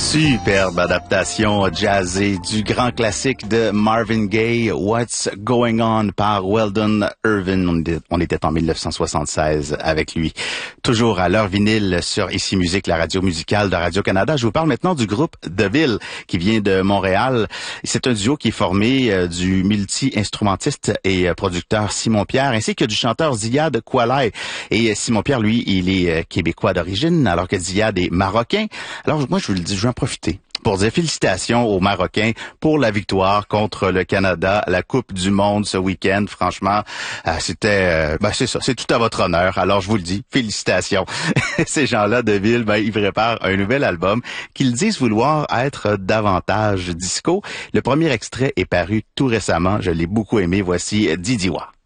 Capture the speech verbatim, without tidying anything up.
Superbe adaptation jazzée du grand classique de Marvin Gaye, What's Going On par Weldon Irvin. On était, on était en dix-neuf cent soixante-seize avec lui. Toujours à l'heure vinyle sur Ici Musique, la radio musicale de Radio-Canada. Je vous parle maintenant du groupe The Ville qui vient de Montréal. C'est un duo qui est formé euh, du multi-instrumentiste et euh, producteur Simon Pierre ainsi que du chanteur Ziad Koualay. Et euh, Simon Pierre, lui, il est euh, québécois d'origine alors que Ziad est marocain. Alors moi, je vous le dis, je vais en profiter pour dire félicitations aux Marocains pour la victoire contre le Canada, la Coupe du Monde ce week-end. Franchement, euh, c'était, euh, ben c'est ça, c'est tout à votre honneur. Alors je vous le dis, félicitations. Ces gens-là de Ville, ben ils préparent un nouvel album qu'ils disent vouloir être davantage disco. Le premier extrait est paru tout récemment. Je l'ai beaucoup aimé. Voici Didiwa.